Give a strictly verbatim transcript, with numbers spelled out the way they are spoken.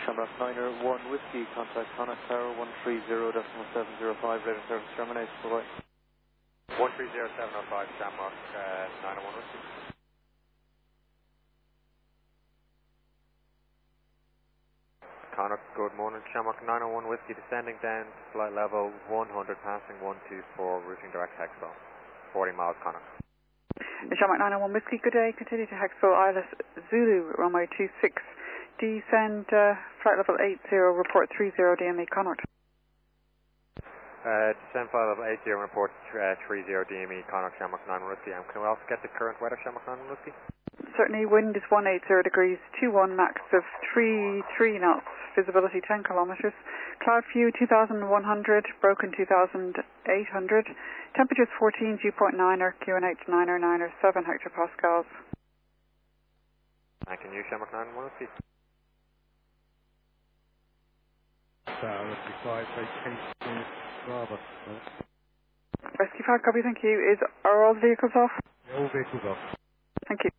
Shamrock niner one Whiskey, contact Connacht Tower one three zero decimal seven zero five, radar service terminated, bye-bye. one three zero seven zero five, Shamrock uh, niner one Whiskey. Connacht, good morning, Shamrock niner one Whiskey, descending down flight level one hundred, passing one two four, routing direct Hexville, forty miles Connacht. Shamrock nine oh one Whiskey, good day. Continue to Hexville, Isles Zulu, runway two six. Descend uh, flight level eight zero, report three zero D M E Connacht. Uh, descend flight level eight zero, report uh, three zero D M E Connacht, Shamrock nine one Whiskey. And can we also get the current weather, Shamrock nine one Whiskey? Certainly, wind is one eighty degrees, two one, max of three three knots, visibility ten kilometres. Cloud view two thousand one hundred, broken two thousand eight hundred. Temperatures fourteen, dew point nine, Q N H niner niner seven hectopascals. And can you, Shamrock nine one Whiskey? Rescue five, Bravo. Rescue five, copy, thank you. Is, are all the vehicles off? All vehicles off. Thank you.